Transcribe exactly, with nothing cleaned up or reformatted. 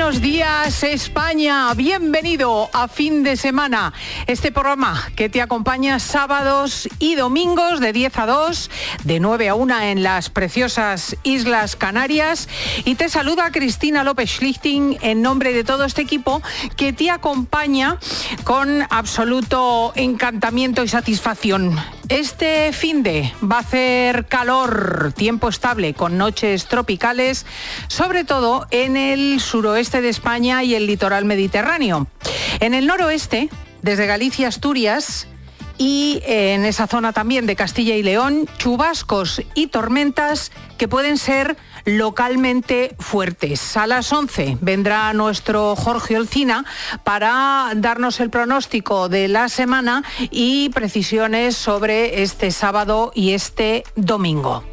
Buenos días, España. Bienvenido a Fin de Semana. Este programa que te acompaña sábados y domingos de diez a dos, de nueve a una en las preciosas Islas Canarias. Y te saluda Cristina López Schlichting en nombre de todo este equipo que te acompaña con absoluto encantamiento y satisfacción. Este finde va a hacer calor, tiempo estable, con noches tropicales, sobre todo en el suroeste de España y el litoral mediterráneo. En el noroeste, desde Galicia, Asturias, y en esa zona también de Castilla y León, chubascos y tormentas que pueden ser localmente fuertes. A las once vendrá nuestro Jorge Olcina para darnos el pronóstico de la semana y precisiones sobre este sábado y este domingo.